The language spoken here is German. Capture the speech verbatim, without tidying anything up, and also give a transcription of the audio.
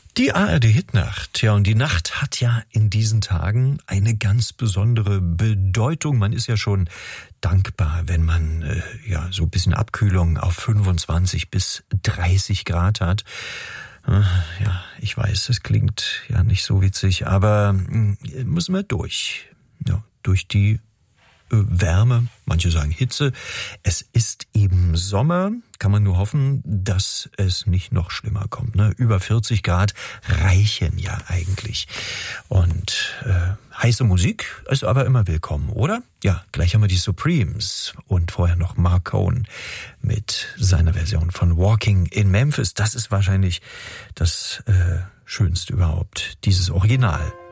Die A R D-Hitnacht, ja, und die Nacht hat ja in diesen Tagen eine ganz besondere Bedeutung. Man ist ja schon dankbar, wenn man äh, ja so ein bisschen Abkühlung auf fünfundzwanzig bis dreißig Grad hat. Äh, ja, ich weiß, das klingt ja nicht so witzig, aber äh, müssen wir durch. Ja, durch die Wärme, manche sagen Hitze. Es ist eben Sommer, kann man nur hoffen, dass es nicht noch schlimmer kommt. Ne? Über vierzig Grad reichen ja eigentlich. Und äh, heiße Musik ist aber immer willkommen, oder? Ja, gleich haben wir die Supremes und vorher noch Mark Cohn mit seiner Version von Walking in Memphis. Das ist wahrscheinlich das äh, Schönste überhaupt, dieses Original.